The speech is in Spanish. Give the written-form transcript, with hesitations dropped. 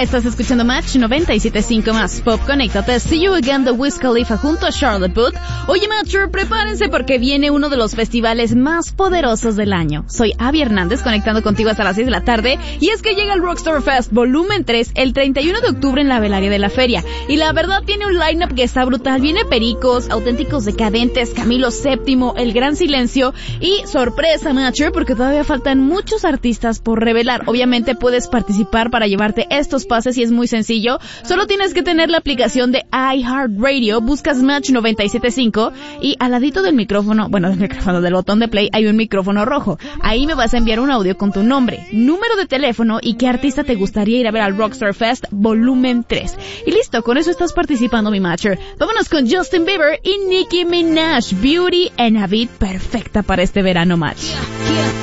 Estás escuchando Match 97.5 más Pop. Conéctate. See You Again de Wiz Khalifa junto a Charlotte Booth. Oye, Matcher, prepárense porque viene uno de los festivales más poderosos del año. Soy Abby Hernández, conectando contigo hasta las 6 de la tarde. Y es que llega el Rockstar Fest Volumen 3 el 31 de octubre en la velaria de la feria. Y la verdad tiene un lineup que está brutal. Viene Pericos, Auténticos Decadentes, Camilo VII, El Gran Silencio y sorpresa, Matcher, porque todavía faltan muchos artistas por revelar. Obviamente puedes participar para llevarte estos pases y es muy sencillo. Solo tienes que tener la aplicación de iHeartRadio, buscas Match 97.5 y al ladito del micrófono, del botón de play hay un micrófono rojo. Ahí me vas a enviar un audio con tu nombre, número de teléfono y qué artista te gustaría ir a ver al Rockstar Fest Volumen 3. Y listo, con eso estás participando, mi Matcher. Vámonos con Justin Bieber y Nicki Minaj, Beauty and a Beat, perfecta para este verano, Match.